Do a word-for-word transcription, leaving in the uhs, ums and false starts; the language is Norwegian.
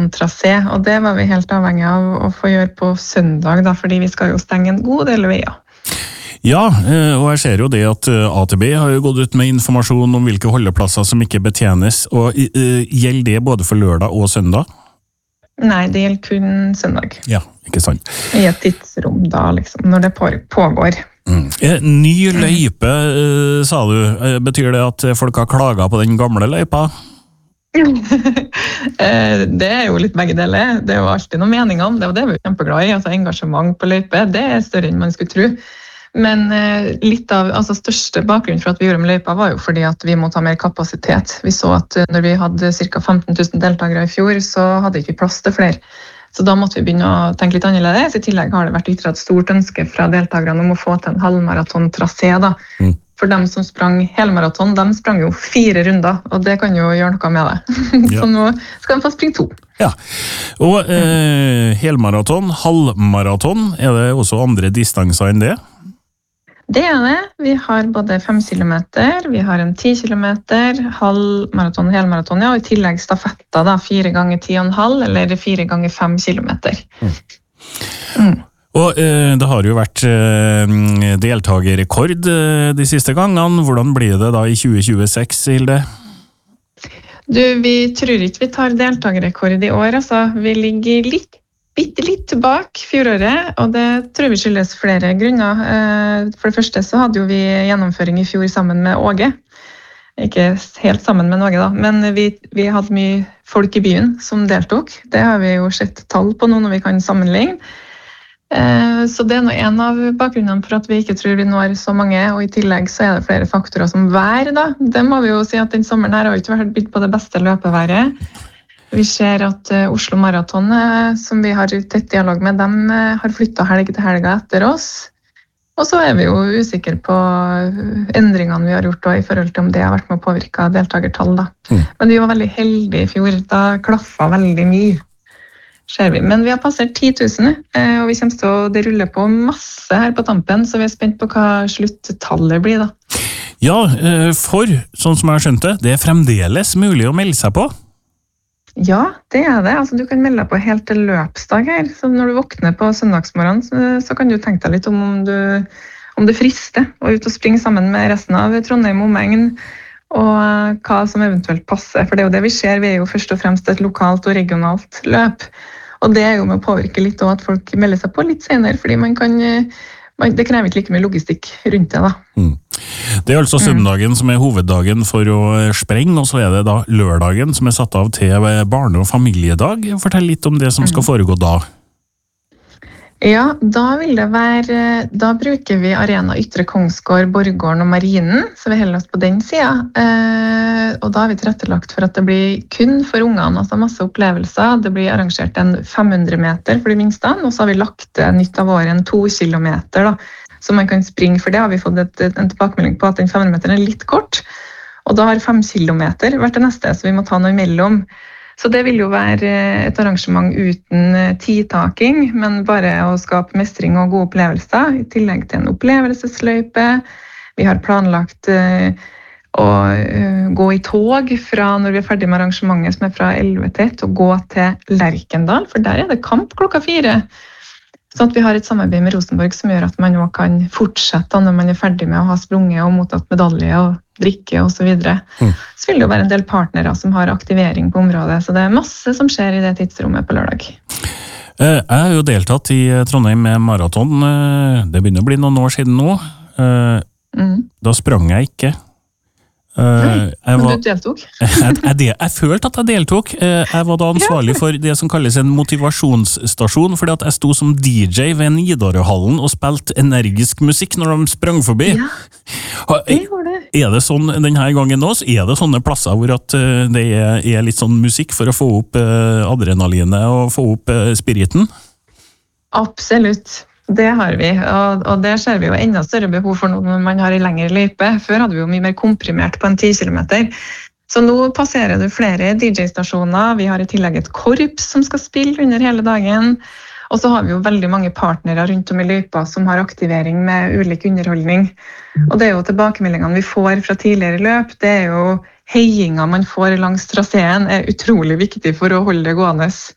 trasé, og det var vi helt avhengig av å få gjøre på søndag, da, fordi vi skal jo stenge en god del veier. Ja, og jeg ser jo det at A T B har jo gått ut med informasjon om hvilke holdeplasser som ikke betjenes, og gjelder det både for lørdag og søndag? Nei, det gjelder kun søndag. Ja, ikke sant. I et tidsrom da, liksom, når det pågår. Mm. Ny løype, sa du. Betyr det at folk har klaget på den gamle løypa? Det er jo litt begge deler. Det er jo alltid noen meninger om det, og det er vi kjempeglad i. Altså, engasjement på løype, det er større enn man skulle tro. Men litt av, altså største bakgrunnen for at vi gjorde med løypa var jo fordi at vi måtte ha mer kapasitet. Vi så at når vi hadde ca. femten tusen deltakere i fjor, så hadde vi ikke plass til flere. Så da måtte vi begynne å tenke litt annerledes. I tillegg har det vært ytret et stort ønske fra deltakerne om å få til en halvmaraton-trasé da. Mm. For dem som sprang helmaraton, de sprang jo fire runder, og det kan jo gjøre noe med det. Ja. Så nå skal de få springe to. Ja, og eh, helmaraton, halvmaraton, er det også andre distanser enn det? Det er det. Vi har både fem kilometer, vi har en ti kilometer, halvmaraton, helmaraton, ja, og i tillegg stafetter da, fire ganger ti og en halv, eller fire ganger fem kilometer. Mm. Mm. Og eh, det har jo vært eh, deltagerrekord eh, de siste gangene. Hvordan blir det da i tjue tjueseks, Hilde? Du, vi tror ikke vi tar deltagerrekord i år, altså. Vi ligger litt, bitte litt bak fjoråret, og det tror vi skyldes flere grunner. Eh, for det første så hadde jo vi gjennomføring i fjor sammen med Åge. Ikke helt sammen med Åge da, men vi, vi hadde mye folk i byen som deltok. Det har vi jo sett tall på nå når vi kan sammenligne. Så det er nå en av bakgrunnene for at vi ikke tror vi når så mange, og i tillegg så er det flere faktorer som vær da. Det må vi jo si at den sommeren her har ikke vært bygd på det beste løpeværet. Vi ser at Oslo Maraton, som vi har tett dialog med, de har flyttet helg til helga etter oss. Og så er vi jo usikre på endringene vi har gjort da, i forhold til om det har vært med å påvirke deltagertall da. Mm. Men vi var veldig heldige i fjor, da klaffet veldig mye. Ser vi. Men vi har passert ti tusen, og vi kommer til å det ruller på masse her på tampen, så vi er spent på hva sluttallet blir da. Ja, for, sånn som jeg har skjønt det, det er fremdeles mulig å melde seg på? Ja, det er det. Altså, du kan melde deg på helt til løpsdag her, så når du våkner på søndagsmorgen, så, så kan du tenke deg litt om, om, du, om det frister å ut og springe sammen med resten av Trondheim omegn, og hva som eventuelt passer, for det er jo det vi ser, vi er jo først og fremst et lokalt og regionalt løp. Og det er jo med å påvirke litt også at folk melder seg på litt senere, fordi man kan, man, det krever ikke like mye logistikk rundt det da. Mm. Det er altså søndagen som er hoveddagen for å sprenge, og så er det da lørdagen som er satt av til barne- og familiedag. Fortell litt om det som skal foregå da. Ja, da vil det være, da bruker vi Arena Ytre Kongsgård, Borggården og Marinen, så vi holder oss på den siden. Eh, og da har vi tilrettelagt for at det blir kun for ungene, altså masse opplevelser. Det blir arrangert en fem hundre meter for de minste, og så har vi lagt nytt av året en to kilometer da, som man kan springe, for det har vi fått et, en tilbakemelding på at den fem hundre meteren er litt kort. Og da har fem kilometer vært det neste, så vi må ta noe imellom. Så det vil jo være et arrangement uten tidtaking, men bare å skape mestring og gode opplevelser, i tillegg til en opplevelsesløype. Vi har planlagt å gå i tog fra når vi er ferdig med arrangementet, som er fra elleve til ett, og gå til Lerkendal, for der er det kamp klokka fire. Så at vi har et samarbeid med Rosenborg som gjør at man også kan fortsette når man er ferdig med å ha sprunget og mottatt medalje og drikke og så videre. Mm. Så vil det jo være en del partnere som har aktivering på området, så det er masse som skjer i det tidsrommet på lørdag. Jeg har jo deltatt i Trondheim med maraton, det begynner å bli noen år siden nå. Mm. Da sprang jeg ikke. Nei, men var, du deltok? jeg, jeg, jeg følte at jeg deltok. Jeg var da ansvarlig for det som kalles en motivasjonsstasjon, fordi at jeg sto som D J ved Nidarøhallen og spilte energisk musikk når de sprang forbi. Ja, det gjorde det. Er det sånn denne gangen nå, så er det sånne plasser hvor at det er, er litt sånn musikk for å få opp adrenalinet og få opp spiriten? Absolutt. Det har vi, og, og det ser vi jo enda større behov for når man har en lengre løype. Før hadde vi jo mye mer komprimert på en ti kilometer. Så nå passerer det flere D J-stasjoner. Vi har i tillegg et korps som skal spille under hele dagen. Og så har vi jo veldig mange partnere rundt om i løypa som har aktivering med ulik underholdning. Og det er jo tilbakemeldingene vi får fra tidligere løp. Det er jo heiinga man får langs traseen er utrolig viktig for å holde det gående.